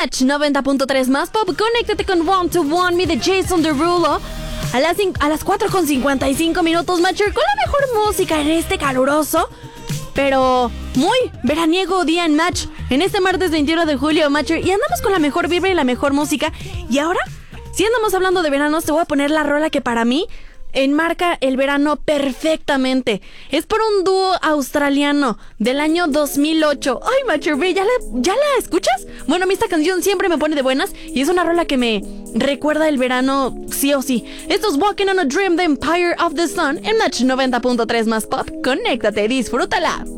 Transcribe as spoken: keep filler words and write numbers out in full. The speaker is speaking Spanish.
Match noventa punto tres más pop. Conéctate con One to One Me de Jason Derulo a las, a las cuatro con cincuenta y cinco minutos, Matcher, con la mejor música en este caluroso pero muy veraniego día en Match en este martes veintiuno de julio, Matcher, y andamos con la mejor vibra y la mejor música. Y ahora, si andamos hablando de veranos, te voy a poner la rola que para mí enmarca el verano perfectamente. Es por un dúo australiano del año dos mil ocho. Ay, Matcher, ¿ya la, ¿ya la escuchas? Bueno, a mí esta canción siempre me pone de buenas y es una rola que me recuerda el verano sí o sí. Esto es Walking on a Dream, The Empire of the Sun en Match noventa punto tres más pop. Conéctate, disfrútala.